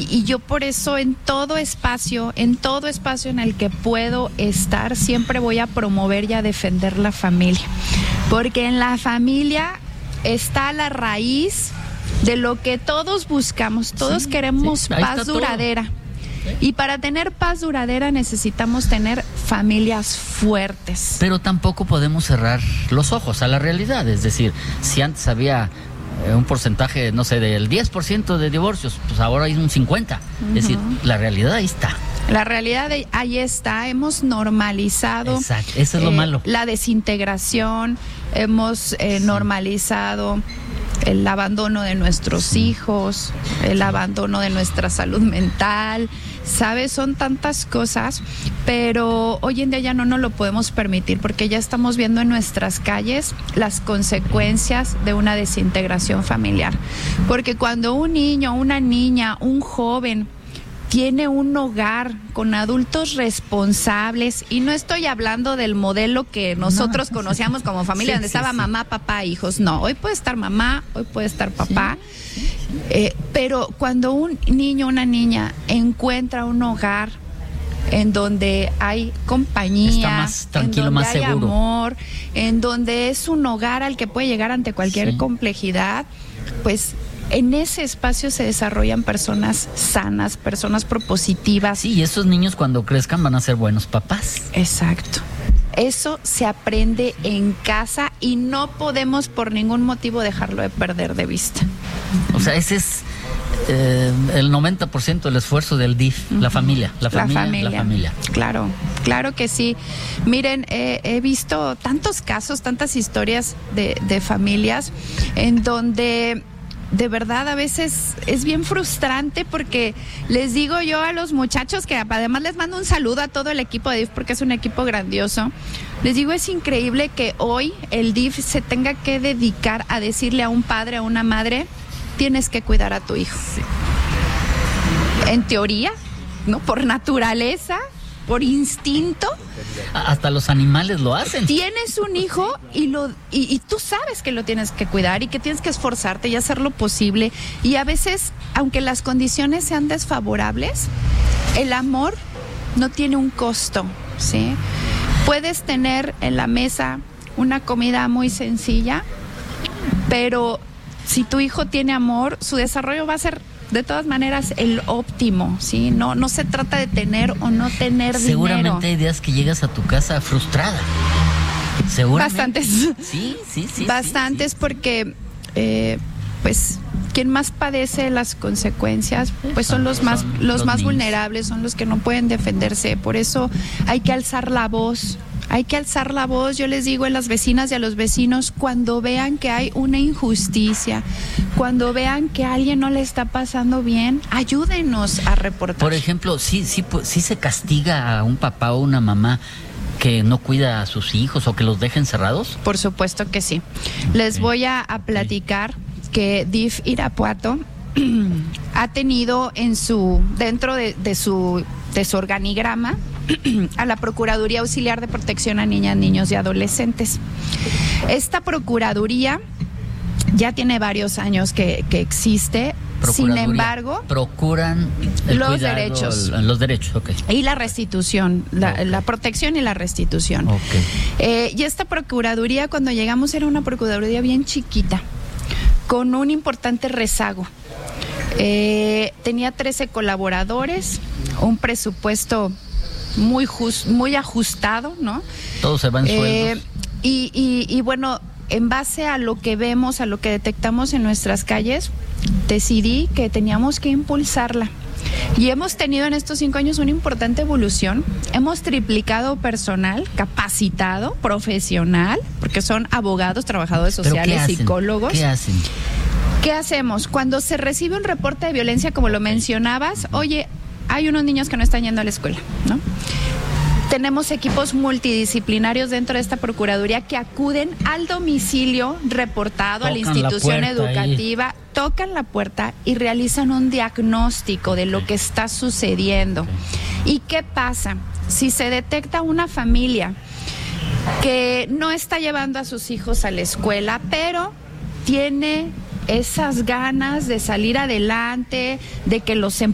Y yo por eso en todo espacio en el que puedo estar, siempre voy a promover y a defender la familia. Porque en la familia está la raíz de lo que todos buscamos. Todos queremos paz duradera. Y para tener paz duradera necesitamos tener familias fuertes. Pero tampoco podemos cerrar los ojos a la realidad. Es decir, si antes había un porcentaje, no sé, del 10% de divorcios, pues ahora hay un 50%. Es decir, la realidad ahí está. La realidad ahí está. Hemos normalizado. Exacto, eso es lo malo. La desintegración, hemos normalizado el abandono de nuestros hijos, el abandono de nuestra salud mental, ¿sabes? Son tantas cosas, pero hoy en día ya no nos lo podemos permitir porque ya estamos viendo en nuestras calles las consecuencias de una desintegración familiar. Porque cuando un niño, una niña, un joven tiene un hogar con adultos responsables, y no estoy hablando del modelo que nosotros conocíamos como familia, donde estaba mamá, papá, hijos. No, hoy puede estar mamá, hoy puede estar papá. Pero cuando un niño, una niña encuentra un hogar en donde hay compañía, está más tranquilo, en donde más hay seguro, amor, en donde es un hogar al que puede llegar ante cualquier complejidad, pues en ese espacio se desarrollan personas sanas, personas propositivas. Sí, y esos niños cuando crezcan van a ser buenos papás. Exacto. Eso se aprende en casa y no podemos por ningún motivo dejarlo de perder de vista. O sea, ese es el 90% del esfuerzo del DIF, la familia. Claro que sí. Miren, he visto tantos casos, tantas historias de familias en donde de verdad a veces es bien frustrante, porque les digo yo a los muchachos, que además les mando un saludo a todo el equipo de DIF porque es un equipo grandioso, les digo, es increíble que hoy el DIF se tenga que dedicar a decirle a un padre, a una madre, tienes que cuidar a tu hijo. En teoría, ¿no? Por naturaleza, por instinto. Hasta los animales lo hacen. Tienes un hijo y tú sabes que lo tienes que cuidar y que tienes que esforzarte y hacer lo posible. Y a veces, aunque las condiciones sean desfavorables, el amor no tiene un costo, ¿sí? Puedes tener en la mesa una comida muy sencilla, pero si tu hijo tiene amor, su desarrollo va a ser de todas maneras el óptimo, ¿sí? No se trata de tener o no tener dinero. Seguramente hay días que llegas a tu casa frustrada. Seguramente. Bastantes. Sí. Bastantes, porque pues quien más padece las consecuencias pues son los más vulnerables, son los que no pueden defenderse. Por eso hay que alzar la voz. Yo les digo a las vecinas y a los vecinos, cuando vean que hay una injusticia, cuando vean que a alguien no le está pasando bien, ayúdenos a reportar. Por ejemplo, sí se castiga a un papá o una mamá que no cuida a sus hijos o que los deja encerrados. Por supuesto que sí. Les voy a platicar que DIF Irapuato ha tenido dentro de su organigrama a la Procuraduría Auxiliar de Protección a Niñas, Niños y Adolescentes. Esta Procuraduría ya tiene varios años que existe. Sin embargo, procuran los derechos. Los derechos, ok. Y la restitución, la protección y la restitución. Okay. Y esta Procuraduría, cuando llegamos, era una Procuraduría bien chiquita, con un importante rezago. Tenía 13 colaboradores, un presupuesto muy ajustado, ¿no? Todo se va en sueldos. Y bueno, en base a lo que vemos, a lo que detectamos en nuestras calles, decidí que teníamos que impulsarla. Y hemos tenido en estos 5 años una importante evolución. Hemos triplicado personal capacitado, profesional, porque son abogados, trabajadores sociales, psicólogos. ¿Qué hacen? ¿Qué hacemos? Cuando se recibe un reporte de violencia, como lo mencionabas, oye, hay unos niños que no están yendo a la escuela, ¿no? Tenemos equipos multidisciplinarios dentro de esta Procuraduría que acuden al domicilio reportado, a la institución educativa, tocan la puerta y realizan un diagnóstico de lo que está sucediendo. ¿Y qué pasa? Si se detecta una familia que no está llevando a sus hijos a la escuela, pero tiene esas ganas de salir adelante, de que los